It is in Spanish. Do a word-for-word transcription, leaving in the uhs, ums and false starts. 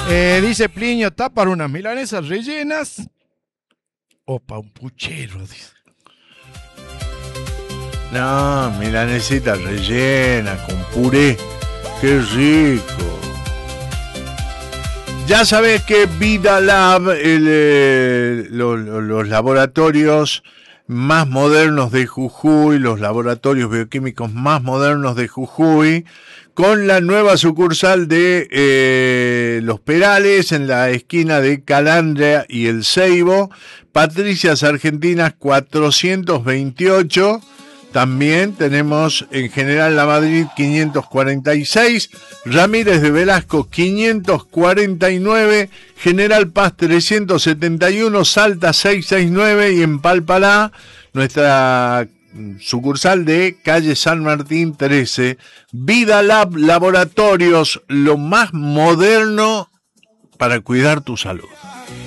Eh, dice Plinio, ¿está para unas milanesas rellenas o para un puchero? Dice. No, milanesita rellena con puré. ¡Qué rico! Ya sabés que Vida Lab, el, eh, lo, lo, los laboratorios más modernos de Jujuy, los laboratorios bioquímicos más modernos de Jujuy, con la nueva sucursal de eh, Los Perales, en la esquina de Calandria y El Ceibo, Patricias Argentinas cuatrocientos veintiocho. También tenemos en General La Madrid quinientos cuarenta y seis, Ramírez de Velasco quinientos cuarenta y nueve, General Paz trescientos setenta y uno, Salta seiscientos sesenta y nueve y en Palpalá nuestra sucursal de calle San Martín trece. Vida Lab Laboratorios, lo más moderno para cuidar tu salud.